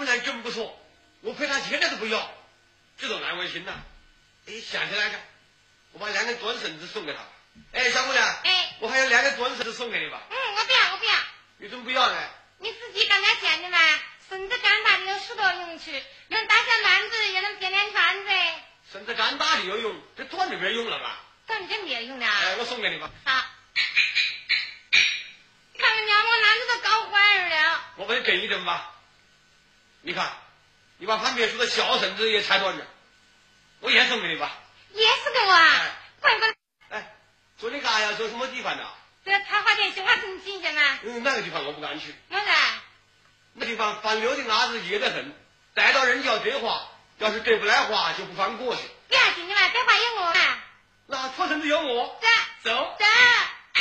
姑娘真不错，我陪她现在都不要，这种难为情呐。哎，想起来了，我把2根砖绳子送给她。哎，小姑娘， 哎， 我还有2根砖绳子送给你吧。 我不要，我不要。 你怎么不要呢？ 你自己刚才见的嘛，绳子干大的有许多用处，能打下幔子，也能编连串子。 绳子干大的有用，这砖就没用了吧？ 砖就没用了。 哎，我送给你吧。 好。看人家我篮子都搞坏了。 我把你给一针吧。你看，你把潘别墅的小绳子也拆断了，我也送给你吧。 也是给我啊？怪不得。 哎，说你干呀？说什么地方的？ 这茶花店绣花城新鲜呐。 那个地方我不敢去。 为啥？ 那地方放溜的鸭子野得很，逮到人就要折花，要是折不来花就不放过去。 不要紧的嘛，这话有我嘛。 那破绳子有我。 走。 走。 走。